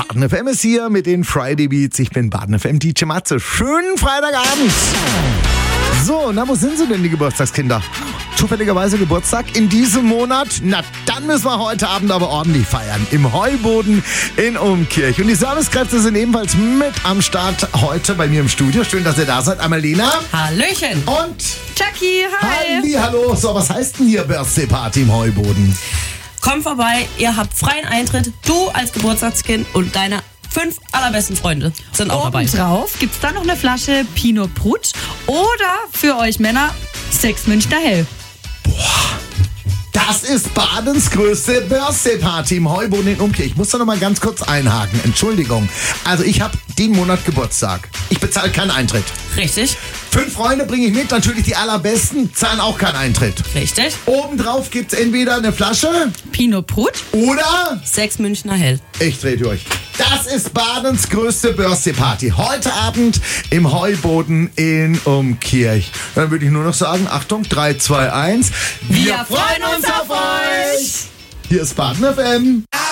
Baden FM ist hier mit den Friday Beats. Ich bin Baden FM DJ Matze. Schönen Freitagabend. So, na, wo sind sie denn, die Geburtstagskinder? Zufälligerweise Geburtstag in diesem Monat? Na, dann müssen wir heute Abend aber ordentlich feiern. Im Heuboden in Umkirch. Und die Servicekräfte sind ebenfalls mit am Start heute bei mir im Studio. Schön, dass ihr da seid. Einmal Lena. Hallöchen. Und Chucky, hi. Hallo. So, was heißt denn hier Birthday Party im Heuboden? Komm vorbei, ihr habt freien Eintritt. Du als Geburtstagskind und deine 5 allerbesten Freunde sind auch dabei. Obendrauf gibt's dann noch eine Flasche Pinot Brut oder für euch Männer 6 Münchner Hell. Das ist Badens größte Birthday-Party im Heuboden in Umkirch. Ich muss da noch mal ganz kurz einhaken. Entschuldigung. Also ich habe den Monat Geburtstag. Ich bezahle keinen Eintritt. Richtig, 5 Freunde bringe ich mit. Natürlich die allerbesten zahlen auch keinen Eintritt. richtig. Obendrauf gibt's entweder eine Flasche Pinot Brut oder 6 Münchner Hell. ich dreh durch. Das ist Badens größte Birthday-Party. Heute Abend im Heuboden in Umkirch. Dann würde ich nur noch sagen, Achtung, 3, 2, 1. Wir freuen uns auf euch! Hier ist Baden FM.